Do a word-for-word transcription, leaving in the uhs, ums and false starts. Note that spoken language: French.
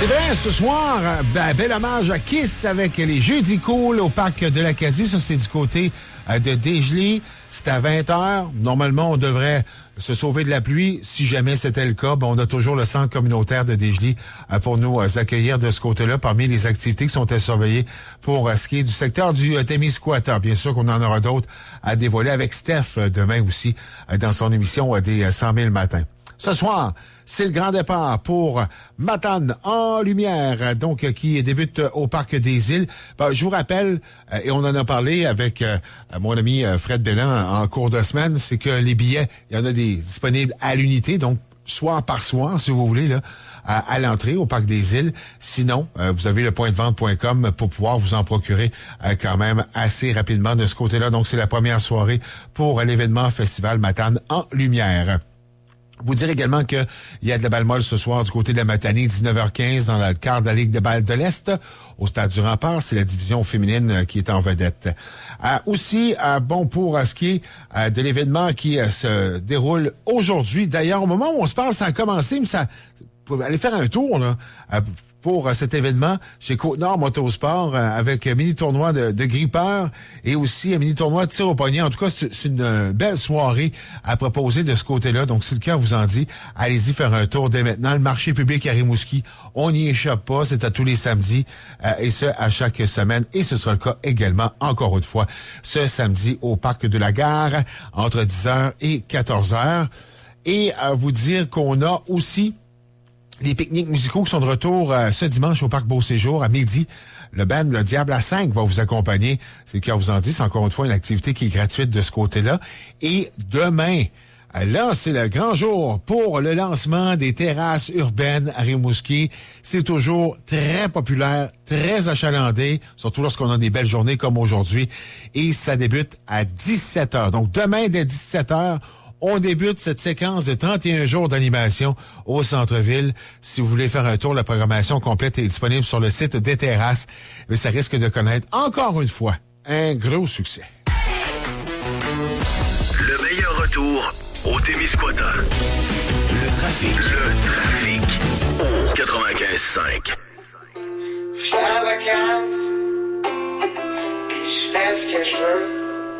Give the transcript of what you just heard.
C'est vrai, ce soir, ben, bel hommage à Kiss avec les Jeudis Cool au parc de l'Acadie. Ça, c'est du côté euh, de Desgelées. C'est à vingt heures. Normalement, on devrait se sauver de la pluie. Si jamais c'était le cas, ben, on a toujours le centre communautaire de Desgelées euh, pour nous euh, accueillir de ce côté-là parmi les activités qui sont à surveiller pour euh, ce qui est du secteur du euh, Témiscouata. Bien sûr qu'on en aura d'autres à dévoiler avec Steph euh, demain aussi euh, dans son émission euh, des euh, cent mille matins. Ce soir, c'est le grand départ pour Matane en lumière, donc qui débute au Parc des Îles. Ben, je vous rappelle, euh, et on en a parlé avec euh, mon ami euh, Fred Bellan en cours de semaine, c'est que les billets, il y en a des disponibles à l'unité, donc soir par soir, si vous voulez, là, à, à l'entrée au Parc des Îles. Sinon, euh, vous avez le point de vente point com pour pouvoir vous en procurer euh, quand même assez rapidement de ce côté-là. Donc, c'est la première soirée pour l'événement Festival Matane en lumière. Vous dire également qu'il y a de la balle molle ce soir du côté de la Matanée, dix-neuf heures quinze, dans le quart de la Ligue de balle de l'Est. Au Stade du Rempart, c'est la division féminine qui est en vedette. Euh, aussi, euh, bon, pour euh, ce qui est euh, de l'événement qui euh, se déroule aujourd'hui. D'ailleurs, au moment où on se parle, ça a commencé, mais ça... Vous pouvez aller faire un tour, là, euh, pour euh, cet événement chez Côte-Nord Motosport euh, avec un mini-tournoi de, de grippeurs et aussi un mini-tournoi de tir au poignet. En tout cas, c'est, c'est une euh, belle soirée à proposer de ce côté-là. Donc, si le cœur vous en dit, allez-y faire un tour dès maintenant. Le marché public à Rimouski, on n'y échappe pas. C'est à tous les samedis euh, et ce, à chaque semaine. Et ce sera le cas également, encore une fois, ce samedi au Parc de la Gare entre dix heures et quatorze heures. Et à vous dire qu'on a aussi les pique-niques musicaux qui sont de retour euh, ce dimanche au Parc Beau-Séjour à midi. Le band Le Diable à cinq va vous accompagner. C'est le cœur vous en dit. C'est encore une fois une activité qui est gratuite de ce côté-là. Et demain, là, c'est le grand jour pour le lancement des terrasses urbaines à Rimouski. C'est toujours très populaire, très achalandé, surtout lorsqu'on a des belles journées comme aujourd'hui. Et ça débute à dix-sept heures. Donc demain, dès dix-sept heures, on débute cette séquence de trente et un jours d'animation au centre-ville. Si vous voulez faire un tour, la programmation complète est disponible sur le site des terrasses. Mais ça risque de connaître, encore une fois, un gros succès. Le meilleur retour au Témiscouata. Le trafic. Le trafic. Au quatre-vingt-quinze cinq. Je fais la vacance, puis je fais ce que je veux.